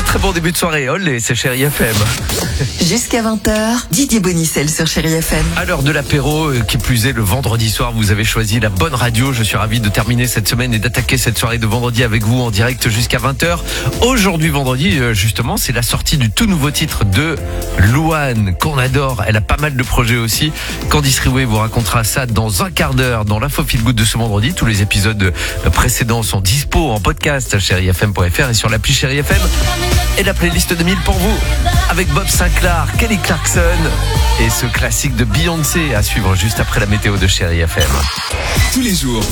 Très bon début de soirée, olé, c'est Chérie FM. Jusqu'à 20h, Didier Bonicel sur Chérie FM. À l'heure de l'apéro, qui plus est le vendredi soir, vous avez choisi la bonne radio. Je suis ravi de terminer cette semaine et d'attaquer cette soirée de vendredi avec vous en direct jusqu'à 20h. Aujourd'hui vendredi, justement, c'est la sortie du tout nouveau titre de Louane, qu'on adore. Elle a pas mal de projets aussi. Candice Riouet vous racontera ça dans un quart d'heure dans l'info feel good de ce vendredi. Tous les épisodes précédents sont dispo en podcast chérifm.fr et sur l'appli Chérie FM. Et la playlist 2000 pour vous avec Bob Sinclair, Kelly Clarkson et ce classique de Beyoncé à suivre juste après la météo de Chérie FM. Tous les jours,